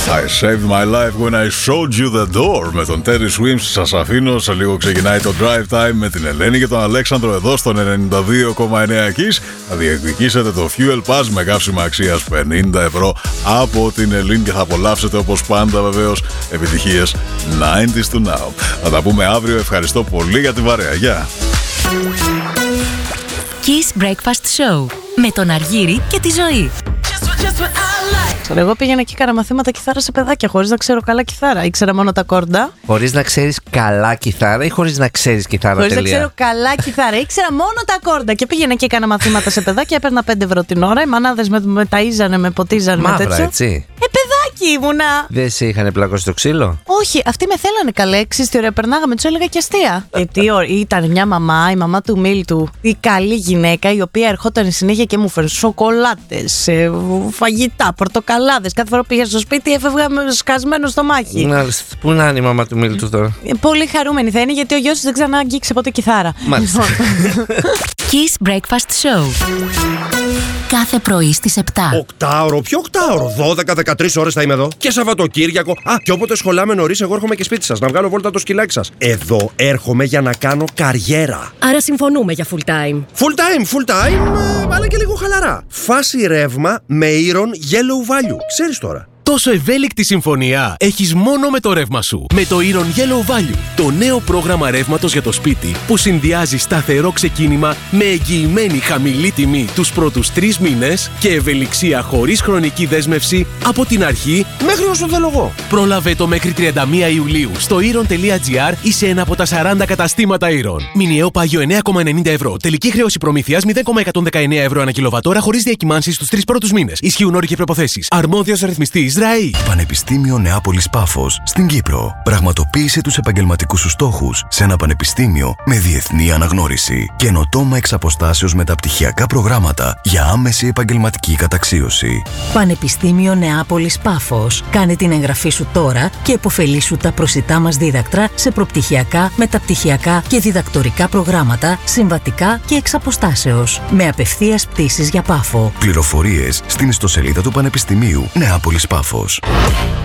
I saved my life when I showed you the door με τον Terry Swims. Σας αφήνω, σε λίγο ξεκινάει το Drive Time με την Ελένη και τον Αλέξανδρο εδώ στο 92,9 Kiss. Θα διεκδικήσετε το Fuel Pass με καύσιμα αξίας 50 ευρώ από την Ελένη και θα απολαύσετε όπως πάντα βεβαίως επιτυχίες 90s to now. Θα τα πούμε αύριο. Ευχαριστώ πολύ για την παρέα. Γεια. Kiss Breakfast Show με τον Αργύρη και τη Ζωή. Εγώ πήγαινα και έκανα μαθήματα κιθάρα σε παιδάκια χωρίς να ξέρω καλά κιθάρα. Ήξερα μόνο τα κόρντα. Χωρίς να ξέρεις καλά κιθάρα ή χωρίς να ξέρεις κιθάρα? Χωρίς να ξέρω καλά κιθάρα. Ήξερα μόνο τα κόρντα. Και πήγαινα και έκανα μαθήματα σε παιδάκια. Έπαιρνα 5 ευρώ την ώρα. Οι μανάδες με ταΐζανε, με ποτίζανε. Μαύρα, με τέτοιο. έτσι. Παιδάκι ήμουνα. Δεν σε είχαν πλακώσει το ξύλο? Όχι, αυτοί με θέλανε καλέ. Εξής τι ωραία περνάγαμε, τους έλεγα και αστεία. Γιατί ήταν μια μαμά, η μαμά του Μίλτου, η καλή γυναίκα, η οποία ερχόταν συνέχεια και μου φέρνει σοκολάτες, φαγητά, πορτοκαλάδες. Κάθε φορά πήγα στο σπίτι, έφευγα με σκασμένο στο μάχη. Πού να είναι η μαμά του Μίλτου τώρα? Πολύ χαρούμενη θα είναι, γιατί ο γιος δεν ξανά αγγίξε ποτέ κιθάρα. Μάλιστα. Kiss Breakfast Show. Κάθε πρωί στις 7. Οκτάωρο, ποιο οκτάωρο? 12-13 ώρες θα είμαι εδώ. Και Σαββατοκύριακο. Και όποτε σχολάμε νωρίς, εγώ έρχομαι και σπίτι σας να βγάλω βόλτα το σκυλάκι σας. Εδώ έρχομαι για να κάνω καριέρα. Άρα συμφωνούμε για full time. Full time, αλλά και λίγο χαλαρά. Φάση ρεύμα με Iron Yellow Value. Ξέρεις τώρα. Τόσο ευέλικτη συμφωνία έχεις μόνο με το ρεύμα σου. Με το Iron Yellow Value, το νέο πρόγραμμα ρεύματος για το σπίτι που συνδυάζει σταθερό ξεκίνημα με εγγυημένη χαμηλή τιμή τους πρώτους 3 μήνες και ευελιξία χωρίς χρονική δέσμευση από την αρχή Μέχρι όσο θέλω εγώ. Πρόλαβε το μέχρι 31 Ιουλίου στο iron.gr ή σε ένα από τα 40 καταστήματα Iron. Μηνιαίο πάγιο 9,90 ευρώ. Τελική χρέωση προμήθειας 0,119 ευρώ ανά κιλοβατόρα χωρίς διακυμάνσεις στους 3 πρώτους μήνες. Ισχύουν όροι και προϋποθέσεις. Αρμόδιος ρυθμιστής ΡΑΗ. Πανεπιστήμιο Νεάπολης Πάφος στην Κύπρο. Πραγματοποίησε τους επαγγελματικούς σου στόχους σε ένα πανεπιστήμιο με διεθνή αναγνώριση. Καινοτόμα εξ αποστάσεως μεταπτυχιακά προγράμματα για άμεση επαγγελματική καταξίωση. Πανεπιστήμιο Νεάπολης Πάφος. Κάνε την εγγραφή σου τώρα και επωφελήσου τα προσιτά μας δίδακτρα σε προπτυχιακά, μεταπτυχιακά και διδακτορικά προγράμματα, συμβατικά και εξ αποστάσεως. Με απευθείας πτήσεις για Πάφο. Πληροφορίες στην ιστοσελίδα του Πανεπιστημίου Νεάπολης Πάφος.